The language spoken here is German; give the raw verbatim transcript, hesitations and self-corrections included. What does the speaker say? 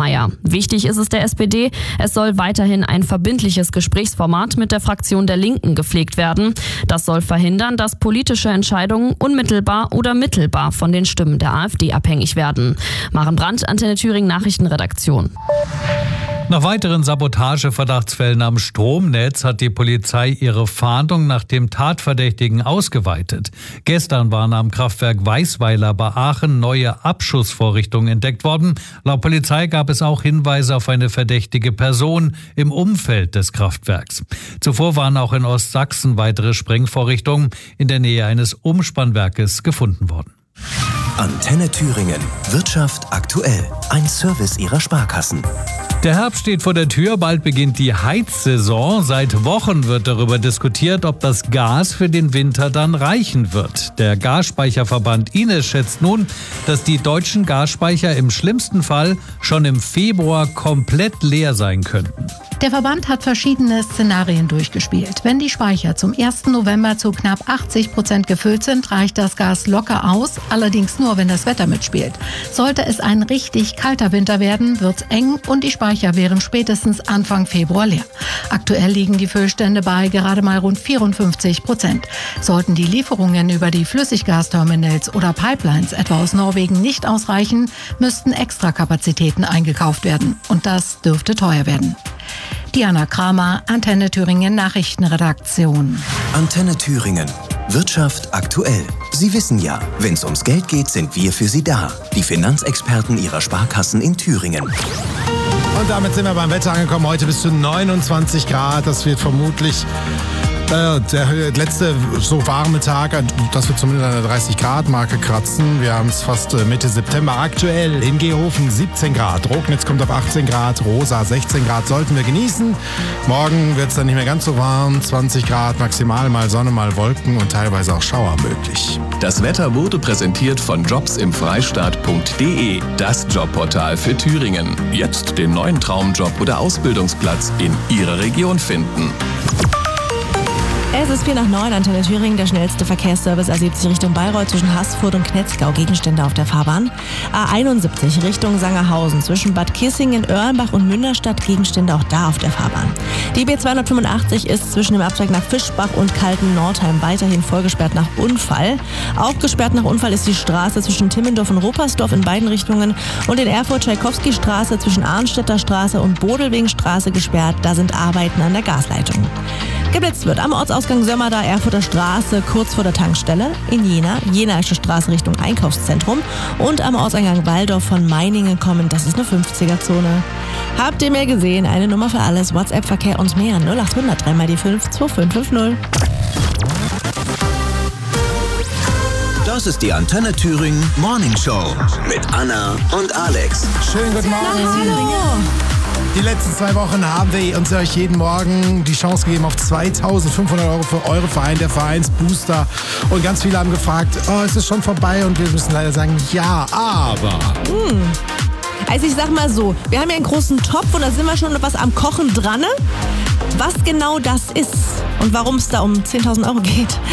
Mayer. Wichtig ist es der S P D, es soll weiterhin ein verbindliches Gesprächsformat mit der Fraktion der Linken gepflegt werden. Das soll verhindern, dass politische Entscheidungen unmittelbar oder mittelbar von den Stimmen der AfD abhängig werden. Maren Brandt, Antenne Thüringen Nachrichtenredaktion. Nach weiteren Sabotageverdachtsfällen am Stromnetz hat die Polizei ihre Fahndung nach dem Tatverdächtigen ausgeweitet. Gestern waren am Kraftwerk Weißweiler bei Aachen neue Abschussvorrichtungen entdeckt worden. Laut Polizei gab es auch Hinweise auf eine verdächtige Person im Umfeld des Kraftwerks. Zuvor waren auch in Ostsachsen weitere Sprengvorrichtungen in der Nähe eines Umspannwerkes gefunden worden. Antenne Thüringen. Wirtschaft aktuell. Ein Service Ihrer Sparkassen. Der Herbst steht vor der Tür, bald beginnt die Heizsaison. Seit Wochen wird darüber diskutiert, ob das Gas für den Winter dann reichen wird. Der Gasspeicherverband I N E S schätzt nun, dass die deutschen Gasspeicher im schlimmsten Fall schon im Februar komplett leer sein könnten. Der Verband hat verschiedene Szenarien durchgespielt. Wenn die Speicher zum ersten November zu knapp achtzig Prozent gefüllt sind, reicht das Gas locker aus, allerdings nur, wenn das Wetter mitspielt. Sollte es ein richtig kalter Winter werden, wird's eng und die Speicher wären spätestens Anfang Februar leer. Aktuell liegen die Füllstände bei gerade mal rund vierundfünfzig Prozent. Sollten die Lieferungen über die Flüssiggasterminals oder Pipelines etwa aus Norwegen nicht ausreichen, müssten Extrakapazitäten eingekauft werden. Und das dürfte teuer werden. Diana Kramer, Antenne Thüringen Nachrichtenredaktion. Antenne Thüringen. Wirtschaft aktuell. Sie wissen ja, wenn es ums Geld geht, sind wir für Sie da. Die Finanzexperten Ihrer Sparkassen in Thüringen. Und damit sind wir beim Wetter angekommen. Heute bis zu neunundzwanzig Grad. Das wird vermutlich äh, der letzte so warme Tag. Das wird zumindest an der dreißig Grad Marke kratzen. Wir haben es fast Mitte September. Aktuell in Gehofen siebzehn Grad. Rognitz kommt auf achtzehn Grad. Rosa sechzehn Grad. Sollten wir genießen. Morgen wird es dann nicht mehr ganz so warm. zwanzig Grad maximal, mal Sonne, mal Wolken und teilweise auch Schauer möglich. Das Wetter wurde präsentiert von jobs im freistaat punkt de, das Jobportal für Thüringen. Jetzt den neuen Traumjob oder Ausbildungsplatz in Ihrer Region finden. Es ist vier nach neun, Antenne Thüringen, der schnellste Verkehrsservice A siebzig Richtung Bayreuth zwischen Haßfurt und Knetzgau, Gegenstände auf der Fahrbahn. A einundsiebzig Richtung Sangerhausen zwischen Bad Kissingen, Oerlenbach und Münderstadt, Gegenstände auch da auf der Fahrbahn. Die B zweihundertfünfundachtzig ist zwischen dem Abzweig nach Fischbach und Kalten-Nordheim weiterhin vollgesperrt nach Unfall. Auch gesperrt nach Unfall ist die Straße zwischen Timmendorf und Ruppersdorf in beiden Richtungen und in Erfurt-Tschaikowski-Straße zwischen Arnstädter Straße und Bodelwingstraße gesperrt. Da sind Arbeiten an der Gasleitung. Geblitzt wird am Ortsausgang Sömmerda, Erfurter Straße, kurz vor der Tankstelle, in Jena, Jenaische Straße Richtung Einkaufszentrum und am Ortseingang Waldorf von Meiningen kommen, das ist eine fünfziger-Zone. Habt ihr mehr gesehen? Eine Nummer für alles, WhatsApp-Verkehr und mehr, null acht hundert drei mal die fünf zwei fünf fünf null. Das ist die Antenne Thüringen Morning Show mit Anna und Alex. Schönen guten Morgen. Na, hallo. Die letzten zwei Wochen haben wir uns euch jeden Morgen die Chance gegeben auf zweitausendfünfhundert Euro für eure Verein, der Vereinsbooster. Und ganz viele haben gefragt, oh, ist es schon vorbei? Und wir müssen leider sagen, ja, aber... Hm. Also ich sag mal so, wir haben ja einen großen Topf und da sind wir schon was am Kochen dran. Was genau das ist und warum es da um zehntausend Euro geht,